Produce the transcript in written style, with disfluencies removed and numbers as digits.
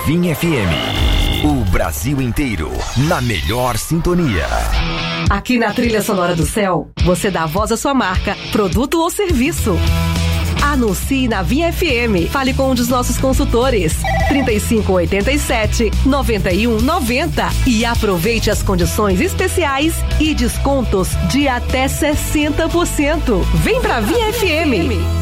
Vim FM. O Brasil inteiro na melhor sintonia. Aqui na Trilha Sonora do Céu, você dá voz à sua marca, produto ou serviço. Anuncie na Vim FM. Fale com um dos nossos consultores. 3587-9190 e aproveite as condições especiais e descontos de até 60%. Vem pra Vim FM.